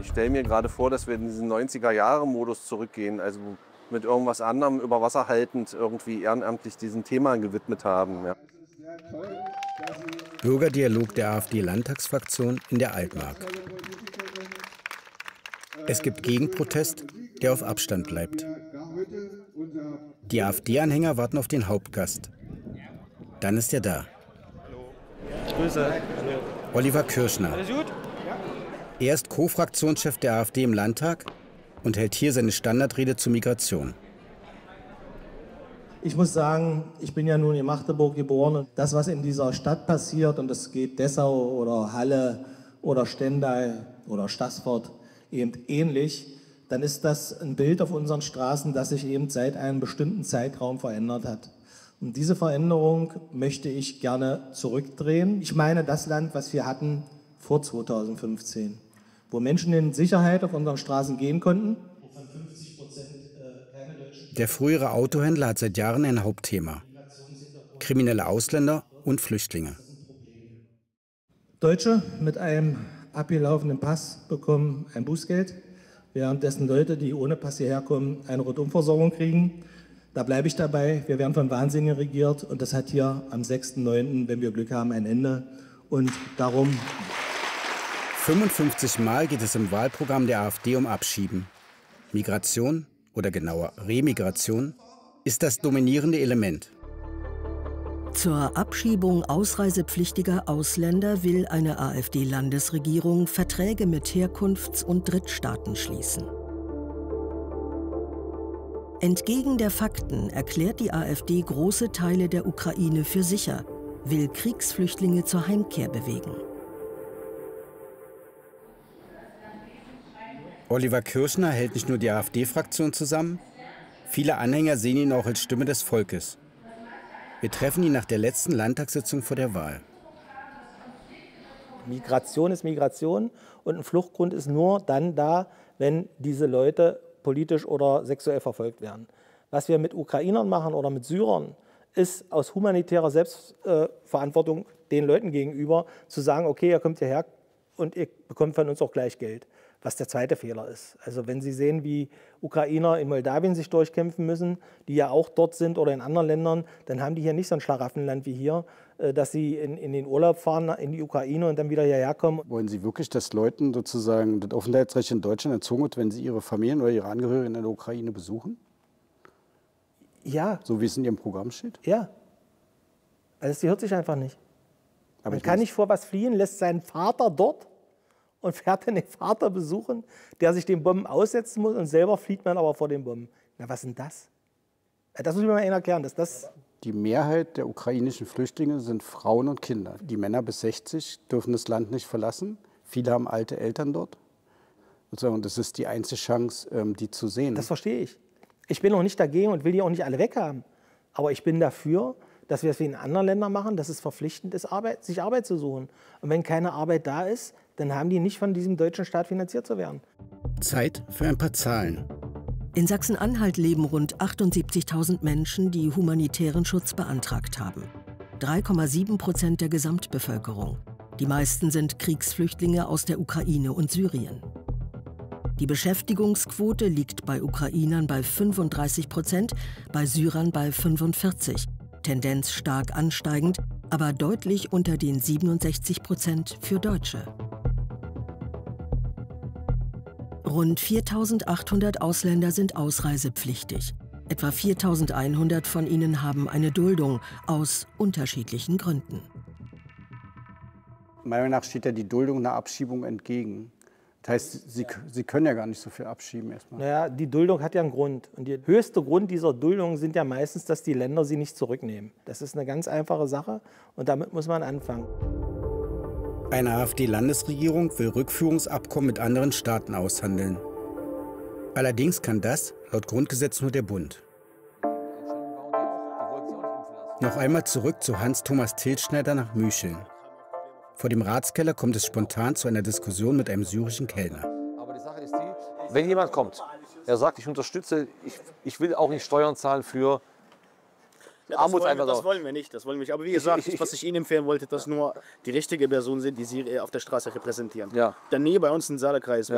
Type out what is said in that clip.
Ich stelle mir gerade vor, dass wir in diesen 90er-Jahre-Modus zurückgehen, also mit irgendwas anderem über Wasser haltend irgendwie ehrenamtlich diesen Thema gewidmet haben. Ja. Bürgerdialog der AfD-Landtagsfraktion in der Altmark. Es gibt Gegenprotest, der auf Abstand bleibt. Die AfD-Anhänger warten auf den Hauptgast. Dann ist er da. Grüße. Oliver Kirschner. Alles gut? Er ist Co-Fraktionschef der AfD im Landtag und hält hier seine Standardrede zur Migration. Ich muss sagen, ich bin ja nun in Magdeburg geboren und das, was in dieser Stadt passiert, und es geht Dessau oder Halle oder Stendal oder Staßfurt eben ähnlich, dann ist das ein Bild auf unseren Straßen, das sich eben seit einem bestimmten Zeitraum verändert hat. Und diese Veränderung möchte ich gerne zurückdrehen. Ich meine das Land, was wir hatten vor 2015, wo Menschen in Sicherheit auf unseren Straßen gehen konnten. Der frühere Autohändler hat seit Jahren ein Hauptthema: kriminelle Ausländer und Flüchtlinge. Deutsche mit einem abgelaufenen Pass bekommen ein Bußgeld, währenddessen Leute, die ohne Pass hierher kommen, eine Rundumversorgung kriegen. Da bleibe ich dabei. Wir werden von Wahnsinnigen regiert und das hat hier am 6.9., wenn wir Glück haben, ein Ende. Und darum... 55 Mal geht es im Wahlprogramm der AfD um Abschieben. Migration, oder genauer Remigration, ist das dominierende Element. Zur Abschiebung ausreisepflichtiger Ausländer will eine AfD-Landesregierung Verträge mit Herkunfts- und Drittstaaten schließen. Entgegen der Fakten erklärt die AfD große Teile der Ukraine für sicher, will Kriegsflüchtlinge zur Heimkehr bewegen. Oliver Kirschner hält nicht nur die AfD-Fraktion zusammen, viele Anhänger sehen ihn auch als Stimme des Volkes. Wir treffen ihn nach der letzten Landtagssitzung vor der Wahl. Migration ist Migration und ein Fluchtgrund ist nur dann da, wenn diese Leute politisch oder sexuell verfolgt werden. Was wir mit Ukrainern machen oder mit Syrern, ist aus humanitärer Selbstverantwortung den Leuten gegenüber zu sagen, okay, ihr kommt hierher und ihr bekommt von uns auch gleich Geld. Was der zweite Fehler ist. Also wenn Sie sehen, wie Ukrainer in Moldawien sich durchkämpfen müssen, die ja auch dort sind oder in anderen Ländern, dann haben die hier nicht so ein Schlaraffenland wie hier, dass sie in den Urlaub fahren in die Ukraine und dann wieder hierher kommen. Wollen Sie wirklich, dass Leuten sozusagen das Aufenthaltsrecht in Deutschland entzogen wird, wenn sie ihre Familien oder ihre Angehörigen in der Ukraine besuchen? Ja. So wie es in Ihrem Programm steht? Ja. Also das hört sich einfach nicht. Aber man kann nicht vor was fliehen, lässt seinen Vater dort und fährt dann den Vater besuchen, der sich den Bomben aussetzen muss und selber flieht man aber vor den Bomben. Na, was ist denn das? Das muss ich mir mal erklären. Die Mehrheit der ukrainischen Flüchtlinge sind Frauen und Kinder. Die Männer bis 60 dürfen das Land nicht verlassen. Viele haben alte Eltern dort. Und das ist die einzige Chance, die zu sehen. Das verstehe ich. Ich bin auch nicht dagegen und will die auch nicht alle weghaben. Aber ich bin dafür, dass wir es wie in anderen Ländern machen, dass es verpflichtend ist, sich Arbeit zu suchen. Und wenn keine Arbeit da ist, dann haben die nicht von diesem deutschen Staat finanziert zu werden. Zeit für ein paar Zahlen. In Sachsen-Anhalt leben rund 78.000 Menschen, die humanitären Schutz beantragt haben. 3,7% der Gesamtbevölkerung. Die meisten sind Kriegsflüchtlinge aus der Ukraine und Syrien. Die Beschäftigungsquote liegt bei Ukrainern bei 35%, bei Syrern bei 45%. Tendenz stark ansteigend, aber deutlich unter den 67% für Deutsche. Rund 4.800 Ausländer sind ausreisepflichtig. Etwa 4.100 von ihnen haben eine Duldung aus unterschiedlichen Gründen. Meiner Meinung nach steht ja die Duldung einer Abschiebung entgegen. Das heißt, Sie können ja gar nicht so viel abschieben erstmal. Naja, die Duldung hat ja einen Grund. Und der höchste Grund dieser Duldung sind ja meistens, dass die Länder sie nicht zurücknehmen. Das ist eine ganz einfache Sache und damit muss man anfangen. Eine AfD-Landesregierung will Rückführungsabkommen mit anderen Staaten aushandeln. Allerdings kann das laut Grundgesetz nur der Bund. Noch einmal zurück zu Hans-Thomas Tilschneider nach Mücheln. Vor dem Ratskeller kommt es spontan zu einer Diskussion mit einem syrischen Kellner. Aber die Sache ist die, wenn jemand kommt, er sagt, ich unterstütze, ich will auch nicht Steuern zahlen für Armutseinwanderer. Das wollen wir nicht. Das wollen wir nicht. Aber wie gesagt, was ich Ihnen empfehlen wollte, dass nur die richtige Person sind, die Sie auf der Straße repräsentieren. Ja. Dann nie bei uns im Saarkreis.